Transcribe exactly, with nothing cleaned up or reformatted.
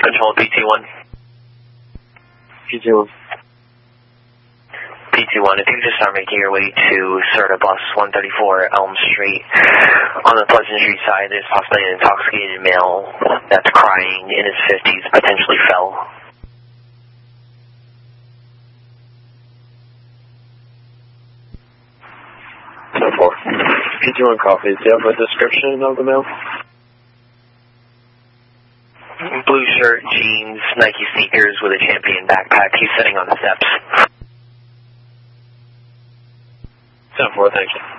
Control P T one. P T one. P T one, if you could just start making your way to Serta Bus one thirty-four Elm Street. On the Pleasant Street side, there's possibly an intoxicated male that's crying in his fifties, potentially fell. So four. P T one copies. Do you have a description of the male? Blue shirt, jeans, Nike sneakers with a Champion backpack. He's sitting on the steps. ten four, thank you.